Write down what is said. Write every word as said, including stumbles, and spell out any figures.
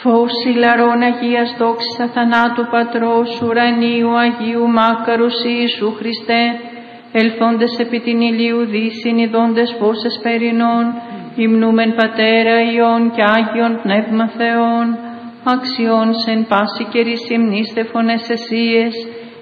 Φως ηλαρών Αγίας δόξης αθανάτου Πατρός ουρανίου Αγίου Μάκαρους Ιησού Χριστέ, ελθόντες επί την ηλίου δύσιν ειδώντες φως εσπερινών, υμνούμεν Πατέρα Υιόν και Άγιον Πνεύμα Θεόν, αξιών σε εν πάση καιρή συμνήστε φωνές εσίες,